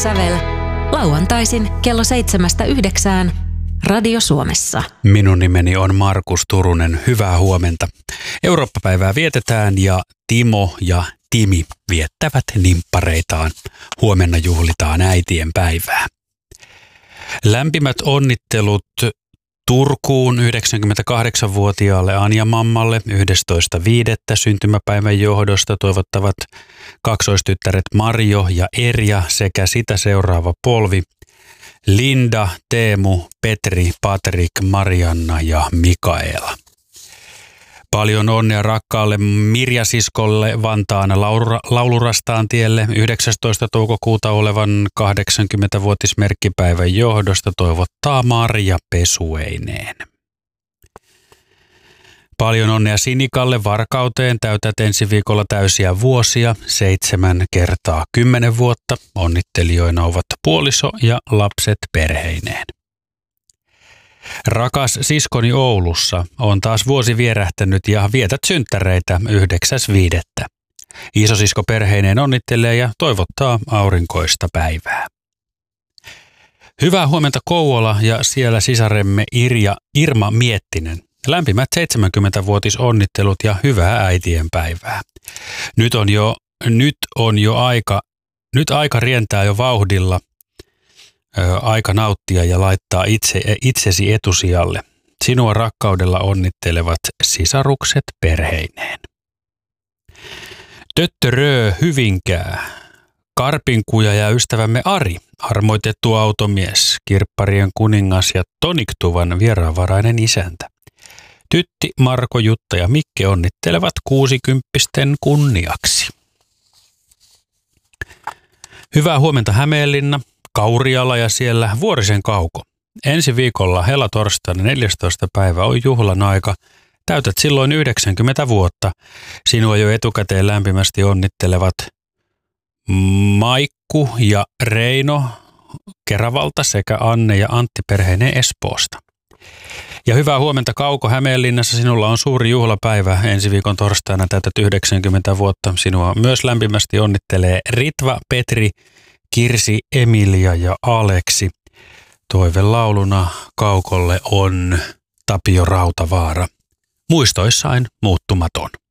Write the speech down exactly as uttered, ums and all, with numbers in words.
Iltasävel. Lauantaisin kello seitsemästä yhdeksään Radio Suomessa. Minun nimeni on Markus Turunen. Hyvää huomenta. Eurooppa-päivää vietetään ja Timo ja Timi viettävät nimppareitaan. Huomenna juhlitaan äitien päivää. Lämpimät onnittelut Turkuun yhdeksänkymmentäkahdeksanvuotiaalle Anja-mammalle yhdestoista viidettä syntymäpäivän johdosta toivottavat kaksoistyttäret Marjo ja Erja sekä sitä seuraava polvi Linda, Teemu, Petri, Patrik, Marianna ja Mikaela. Paljon onnea rakkaalle Mirja-siskolle Vantaan laulura, laulurastaan tielle yhdeksästoista toukokuuta olevan kahdeksankymmentävuotismerkkipäivän johdosta toivottaa Marja Pesueineen. Paljon onnea Sinikalle Varkauteen, täytät ensi viikolla täysiä vuosia, seitsemän kertaa kymmenen vuotta. Onnittelijoina ovat puoliso ja lapset perheineen. Rakas siskoni Oulussa on taas vuosi vierähtänyt ja vietät synttäreitä yhdeksäs viidettä. Isosisko perheineen onnittelee ja toivottaa aurinkoista päivää. Hyvää huomenta Kouvola ja siellä sisaremme Irja, Irma Miettinen. Lämpimät seitsemänkymmentävuotisonnittelut ja hyvää äitien päivää. Nyt on jo, nyt on jo aika, nyt aika rientää jo vauhdilla. Ö, aika nauttia ja laittaa itse, itsesi etusijalle. Sinua rakkaudella onnittelevat sisarukset perheineen. Töttörö Hyvinkää. Karpinkuja ja ystävämme Ari, armoitettu automies, kirpparien kuningas ja toniktuvan vieraanvarainen isäntä. Tytti, Marko, Jutta ja Mikke onnittelevat kuusikymppisten kunniaksi. Hyvää huomenta Hämeenlinna, Kauriala ja siellä Vuorisen Kauko. Ensi viikolla helatorstaina neljästoista päivä on juhlan aika. Täytät silloin yhdeksänkymmentä vuotta. Sinua jo etukäteen lämpimästi onnittelevat Maikku ja Reino Keravalta sekä Anne ja Antti perheineen Espoosta. Ja hyvää huomenta Kauko Hämeenlinnassa. Sinulla on suuri juhlapäivä. Ensi viikon torstaina täytät yhdeksänkymmentä vuotta. Sinua myös lämpimästi onnittelee Ritva, Petri, Kirsi, Emilia ja Aleksi. Toivelauluna Kaukolle on Tapio Rautavaara. Muistoissain muuttumaton.